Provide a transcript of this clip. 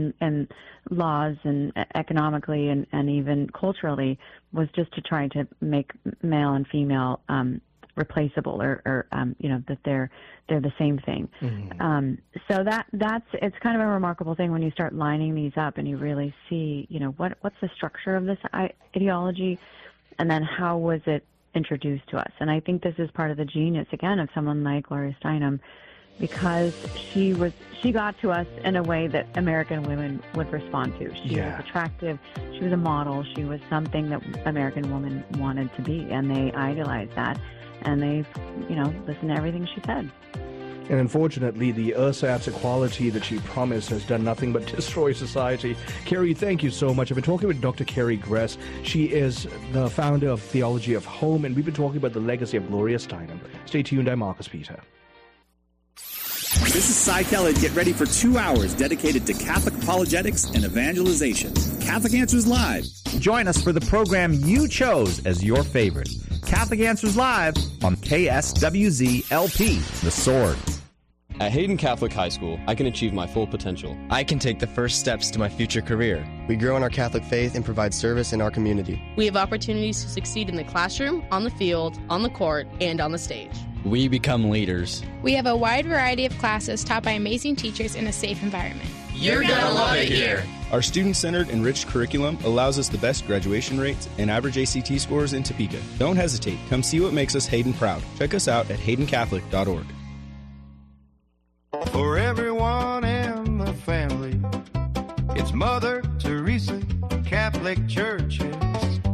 and laws and economically and even culturally was just to try to make male and female replaceable or that they're the same thing. So it's kind of a remarkable thing when you start lining these up and you really see, what's the structure of this ideology, and then how was it introduced to us. And I think this is part of the genius, again, of someone like Gloria Steinem, because she got to us in a way that American women would respond to. She was attractive. She was a model. She was something that American women wanted to be, and they idolized that. And they, listened to everything she said. And unfortunately, the ersatz equality that she promised has done nothing but destroy society. Carrie, thank you so much. I've been talking with Dr. Carrie Gress. She is the founder of Theology of Home, and we've been talking about the legacy of Gloria Steinem. Stay tuned. I'm Marcus Peter. This is Cy Kellett. Get ready for 2 hours dedicated to Catholic apologetics and evangelization. Catholic Answers Live. Join us for the program you chose as your favorite. Catholic Answers Live on KSWZ-LP, The Sword. At Hayden Catholic High School, I can achieve my full potential. I can take the first steps to my future career. We grow in our Catholic faith and provide service in our community. We have opportunities to succeed in the classroom, on the field, on the court, and on the stage. We become leaders. We have a wide variety of classes taught by amazing teachers in a safe environment. You're gonna love it here. Our student-centered, enriched curriculum allows us the best graduation rates and average ACT scores in Topeka. Don't hesitate. Come see what makes us Hayden proud. Check us out at haydencatholic.org. For everyone in the family, it's Mother Teresa Catholic Church.